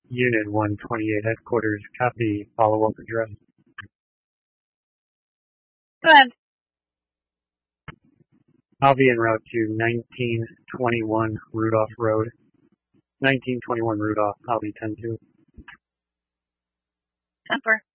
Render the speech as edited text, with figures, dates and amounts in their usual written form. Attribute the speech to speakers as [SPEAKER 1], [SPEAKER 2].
[SPEAKER 1] Unit 128 headquarters, copy follow-up address.
[SPEAKER 2] Go ahead.
[SPEAKER 1] I'll be en route to 1921 Rudolph Road. 1921 Rudolph, I'll be 10-2.
[SPEAKER 2] 10-4.